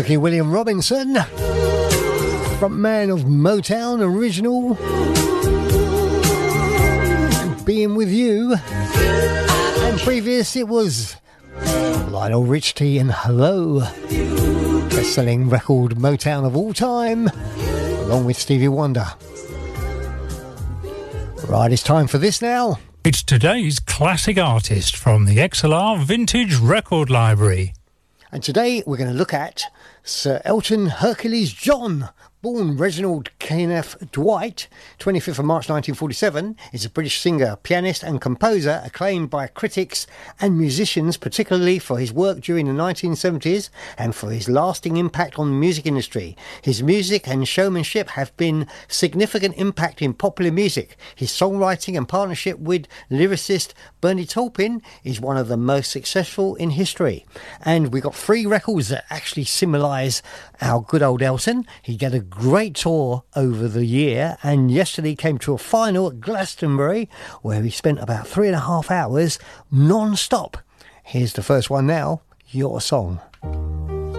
Smokey William Robinson, frontman of Motown original, Being With You. And previous it was Lionel Richie and Hello, best-selling record Motown of all time, along with Stevie Wonder. Right, it's time for this now. It's today's classic artist from the XLR Vintage Record Library. And today we're going to look at Sir Elton Hercules John, born Reginald Kenneth Dwight, 25th of March 1947, is a British singer, pianist and composer acclaimed by critics and musicians, particularly for his work during the 1970s and for his lasting impact on the music industry. His music and showmanship have been significant impact in popular music. His songwriting and partnership with lyricist Bernie Taupin is one of the most successful in history. And we got 3 records that actually symbolise our good old Elton. He did a great tour over the year and yesterday came to a final at Glastonbury where he spent about 3.5 hours non-stop. Here's the first one now, Your Song.